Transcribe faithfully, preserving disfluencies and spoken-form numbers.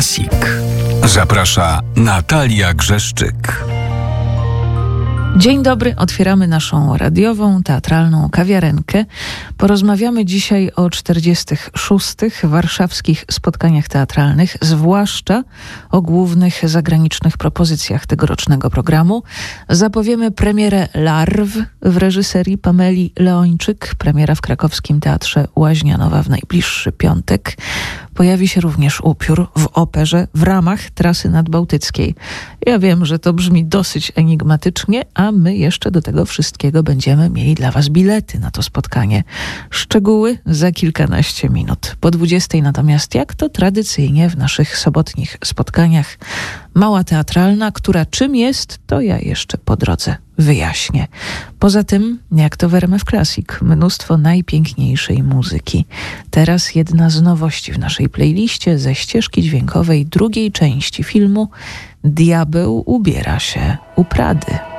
Classic. Zaprasza Natalia Grzeszczyk. Dzień dobry, otwieramy naszą radiową, teatralną kawiarenkę. Porozmawiamy dzisiaj o czterdziestych szóstych warszawskich spotkaniach teatralnych, zwłaszcza o głównych zagranicznych propozycjach tegorocznego programu. Zapowiemy premierę Larw w reżyserii Pameli Leończyk, premiera w krakowskim Teatrze Łaźnianowa w najbliższy piątek. Pojawi się również Upiór w operze w ramach Trasy Nadbałtyckiej. Ja wiem, że to brzmi dosyć enigmatycznie, a my jeszcze do tego wszystkiego będziemy mieli dla Was bilety na to spotkanie. Szczegóły za kilkanaście minut. Po dwudziestej natomiast, jak to tradycyjnie w naszych sobotnich spotkaniach, mała teatralna, która czym jest, to ja jeszcze po drodze wyjaśnię. Poza tym, jak to w R M F Classic, mnóstwo najpiękniejszej muzyki. Teraz jedna z nowości w naszej playliście ze ścieżki dźwiękowej drugiej części filmu Diabeł ubiera się u Prady.